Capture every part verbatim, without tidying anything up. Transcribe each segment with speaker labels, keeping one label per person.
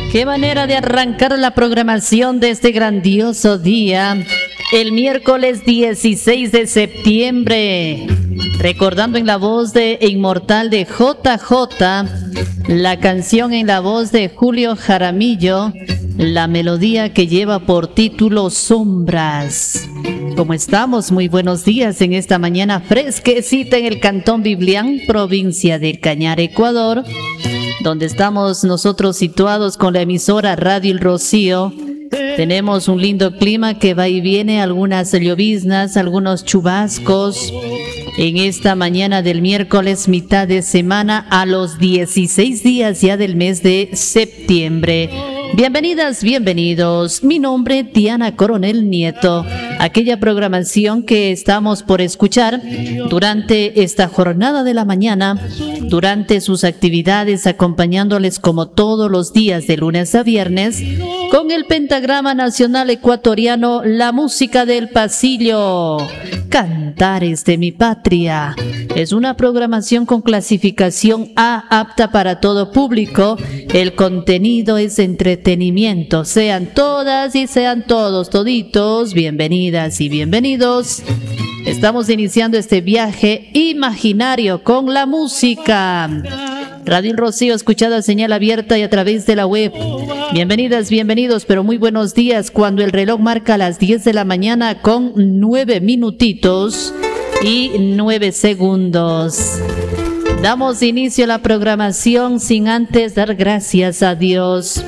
Speaker 1: Qué manera de arrancar la programación de este grandioso día, el miércoles dieciséis de septiembre. Recordando en la voz de Inmortal de J J, la canción en la voz de Julio Jaramillo, la melodía que lleva por título Sombras. ¿Cómo estamos? Muy buenos días en esta mañana fresquecita en el Cantón Biblián, provincia de Cañar, Ecuador, donde estamos nosotros situados con la emisora Radio El Rocío. Tenemos un lindo clima que va y viene, algunas lloviznas, algunos chubascos. En esta mañana del miércoles, mitad de semana, a los dieciséis días ya del mes de septiembre. Bienvenidas, bienvenidos. Mi nombre es Diana Coronel Nieto. Aquella programación que estamos por escuchar durante esta jornada de la mañana, durante sus actividades, acompañándoles como todos los días de lunes a viernes, con el pentagrama nacional ecuatoriano, la música del pasillo, Cantares de mi Patria. Es una programación con clasificación A, apta para todo público. El contenido es entretenimiento. Sean todas y sean todos, toditos, bienvenidas y bienvenidos. Estamos iniciando este viaje imaginario con la música. Radio El Rocío, escuchada señal abierta y a través de la web. Bienvenidas, bienvenidos, pero muy buenos días cuando el reloj marca las diez de la mañana con nueve minutitos y nueve segundos. Damos inicio a la programación sin antes dar gracias a Dios.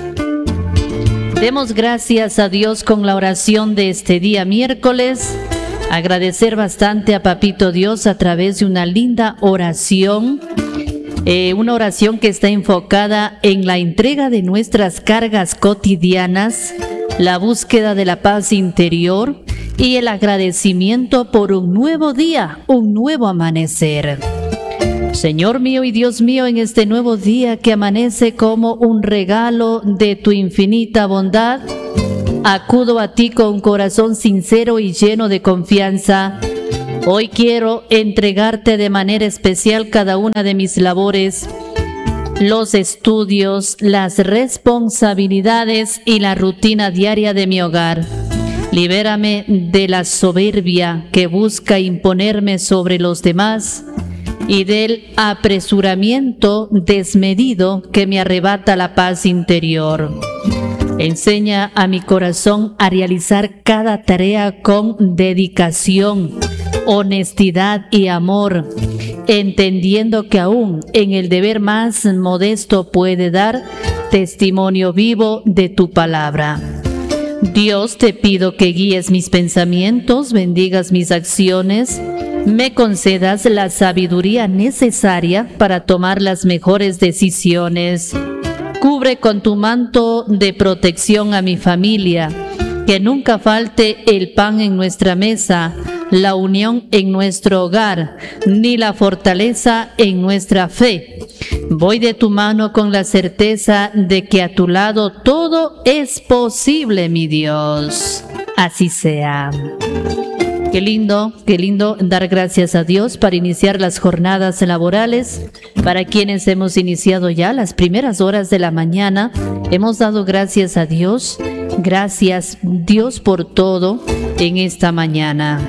Speaker 1: Demos gracias a Dios con la oración de este día miércoles. Agradecer bastante a Papito Dios a través de una linda oración. Eh, una oración que está enfocada en la entrega de nuestras cargas cotidianas, la búsqueda de la paz interior y el agradecimiento por un nuevo día, un nuevo amanecer. Señor mío y Dios mío, en este nuevo día que amanece como un regalo de tu infinita bondad, acudo a ti con un corazón sincero y lleno de confianza. Hoy quiero entregarte de manera especial cada una de mis labores, los estudios, las responsabilidades y la rutina diaria de mi hogar. Libérame de la soberbia que busca imponerme sobre los demás y del apresuramiento desmedido que me arrebata la paz interior. Enseña a mi corazón a realizar cada tarea con dedicación, honestidad y amor, entendiendo que aún en el deber más modesto puede dar testimonio vivo de tu palabra. Dios, te pido que guíes mis pensamientos, bendigas mis acciones, me concedas la sabiduría necesaria para tomar las mejores decisiones. Cubre con tu manto de protección a mi familia, que nunca falte el pan en nuestra mesa, la unión en nuestro hogar, ni la fortaleza en nuestra fe. Voy de tu mano con la certeza de que a tu lado todo es posible, mi Dios. Así sea. Qué lindo, qué lindo dar gracias a Dios para iniciar las jornadas laborales. Para quienes hemos iniciado ya las primeras horas de la mañana, hemos dado gracias a Dios. Gracias, Dios, por todo en esta mañana.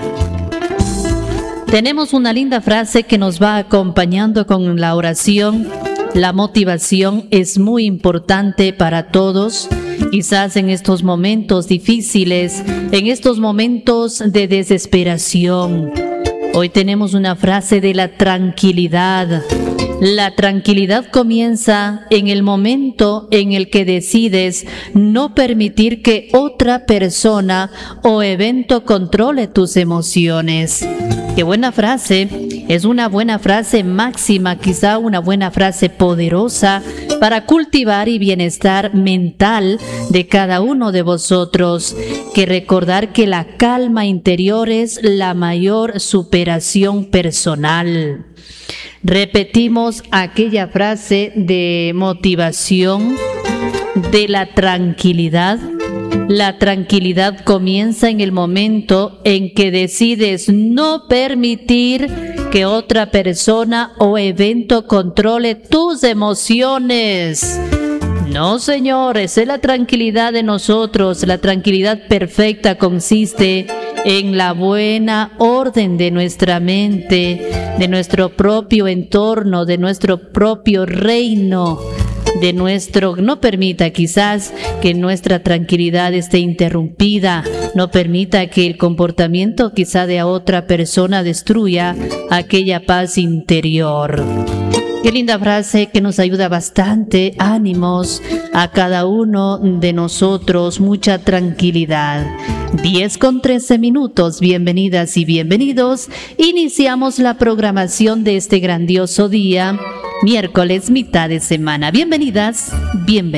Speaker 1: Tenemos una linda frase que nos va acompañando con la oración. La motivación es muy importante para todos. Quizás en estos momentos difíciles, en estos momentos de desesperación. Hoy tenemos una frase de la tranquilidad. La tranquilidad comienza en el momento en el que decides no permitir que otra persona o evento controle tus emociones. Qué buena frase, es una buena frase máxima, quizá una buena frase poderosa para cultivar y bienestar mental de cada uno de vosotros. Que recordar que la calma interior es la mayor superación personal. Repetimos aquella frase de motivación de la tranquilidad. La tranquilidad comienza en el momento en que decides no permitir que otra persona o evento controle tus emociones. No, señores, es la tranquilidad de nosotros. La tranquilidad perfecta consiste en la buena orden de nuestra mente, de nuestro propio entorno, de nuestro propio reino, de nuestro... No permita quizás que nuestra tranquilidad esté interrumpida, no permita que el comportamiento quizá de otra persona destruya aquella paz interior. Qué linda frase que nos ayuda bastante. Ánimos a cada uno de nosotros, mucha tranquilidad. diez con trece minutos, bienvenidas y bienvenidos. Iniciamos la programación de este grandioso día, miércoles, mitad de semana. Bienvenidas, bienvenidos.